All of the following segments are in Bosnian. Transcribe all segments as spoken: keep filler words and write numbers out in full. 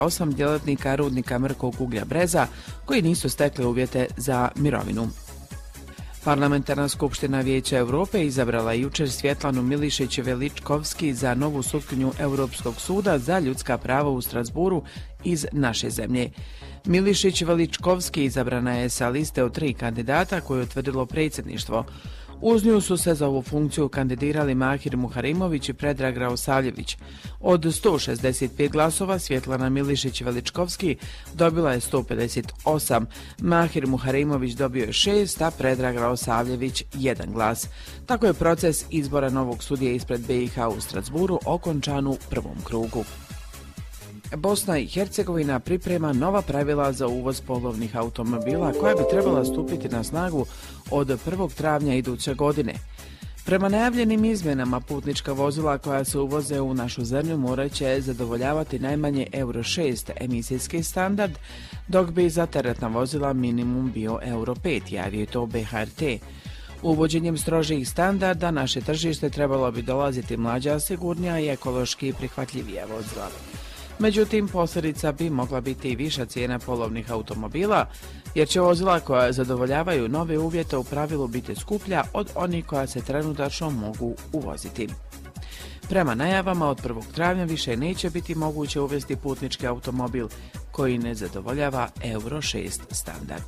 osam djelatnika rudnika mrkog uglja Breza koji nisu stekli uvjete za mirovinu. Parlamentarna skupština Vijeća Europe izabrala jučer Svjetlanu Milišić-Veličkovski za novu sutkinju Europskog suda za ljudska prava u Strasburu iz naše zemlje. Milišić-Veličkovski izabrana je sa liste od tri kandidata koje je utvrdilo predsjedništvo. Uz nju su se za ovu funkciju kandidirali Mahir Muharimović i Predrag Raosavljević. Od sto šezdeset pet glasova Svjetlana Milišić-Veličkovski dobila je sto pedeset osam, Mahir Muharimović dobio je šest, a Predrag Raosavljević jedan glas. Tako je proces izbora novog sudije ispred B i H u Strasburu okončan u prvom krugu. Bosna i Hercegovina priprema nova pravila za uvoz polovnih automobila koja bi trebala stupiti na snagu od prvog travnja iduće godine. Prema najavljenim izmjenama, putnička vozila koja se uvoze u našu zemlju morat će zadovoljavati najmanje Euro šest emisijski standard, dok bi za teretna vozila minimum bio Euro pet, javio to B H R T. Uvođenjem strožijih standarda naše tržište trebalo bi dolaziti mlađa, sigurnija i ekološki prihvatljivija vozila. Međutim, posljedica bi mogla biti i viša cijena polovnih automobila, jer će vozila koja zadovoljavaju nove uvjete u pravilu biti skuplja od onih koja se trenutačno mogu uvoziti. Prema najavama, od prvog travnja više neće biti moguće uvesti putnički automobil koji ne zadovoljava Euro šest standard.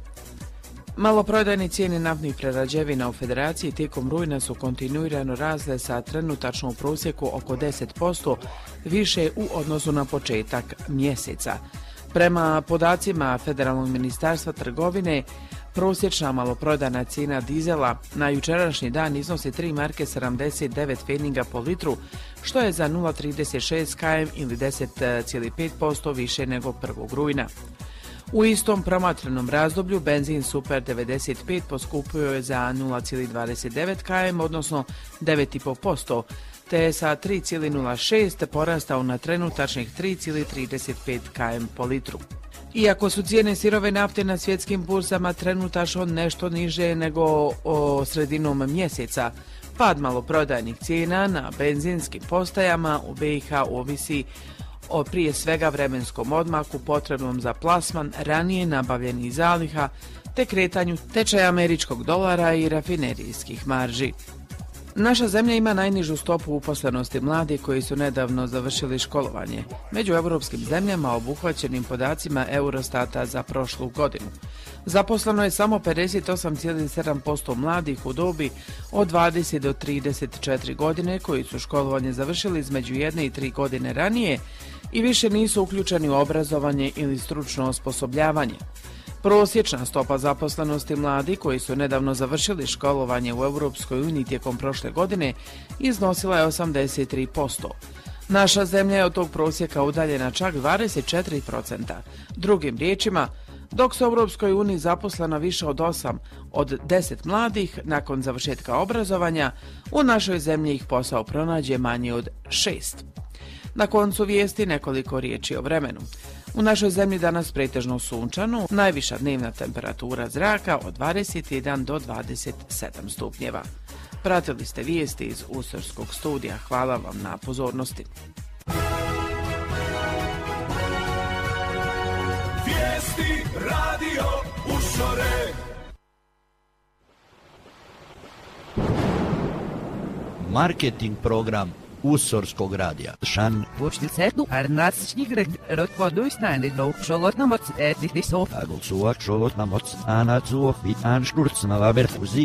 Maloprodajne cijene naftnih prerađevina u Federaciji tijekom rujna su kontinuirano rasle sa trenutačno u prosjeku oko deset posto više u odnosu na početak mjeseca. Prema podacima Federalnog ministarstva trgovine, prosječna maloprodajna cijena dizela na jučerašnji dan iznosi tri marke sedamdeset devet pfenninga po litru, što je za nula zarez trideset šest km ili deset zarez pet posto više nego prvog rujna. U istom promatranom razdoblju benzin Super devedeset pet poskupio je za nula zarez dvadeset devet km, odnosno devet zarez pet posto, te je sa tri zarez nula šest porastao na trenutačnih tri zarez trideset pet km po litru. Iako su cijene sirove nafte na svjetskim burzama trenutačno nešto niže nego o sredinom mjeseca, pad maloprodajnih cijena na benzinskim postajama u B i H ovisi o prije svega vremenskom odmaku potrebnom za plasman ranije nabavljenih zaliha te kretanju tečaja američkog dolara i rafinerijskih marži. Naša zemlja ima najnižu stopu uposlenosti mladih koji su nedavno završili školovanje, među europskim zemljama obuhvaćenim podacima Eurostata za prošlu godinu. Zaposleno je samo pedeset osam zarez sedam posto mladih u dobi od dvadeset do trideset četiri godine koji su školovanje završili između jedne i tri godine ranije i više nisu uključeni u obrazovanje ili stručno osposobljavanje. Prosječna stopa zaposlenosti mladih koji su nedavno završili školovanje u Europskoj uniji tijekom prošle godine iznosila je osamdeset tri posto. Naša zemlja je od tog prosjeka udaljena čak dvadeset četiri posto. Drugim riječima, dok su u Europskoj uniji zaposlena više od osam od deset mladih nakon završetka obrazovanja, u našoj zemlji ih posao pronađe manje od šest. Na koncu vijesti nekoliko riječi o vremenu. U našoj zemlji danas pretežno sunčano, najviša dnevna temperatura zraka od dvadeset jedan do dvadeset sedam stupnjeva. Pratili ste vijesti iz Usorskog studija. Hvala vam na pozornosti. Vijesti radio Usore. Marketing program Usorskog radija. Šan. Počticetu arnačnih rekordujstane do šolotnamoc edisov. Agolsuak šolotnamoc anacuo fitan šturcnava verfuzi.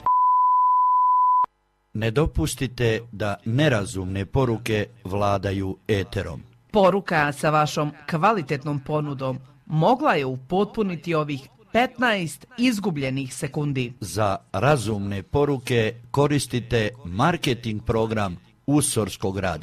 Ne dopustite da nerazumne poruke vladaju eterom. Poruka sa vašom kvalitetnom ponudom mogla je upotpuniti ovih petnaest izgubljenih sekundi. Za razumne poruke koristite marketing program Usorskog radija.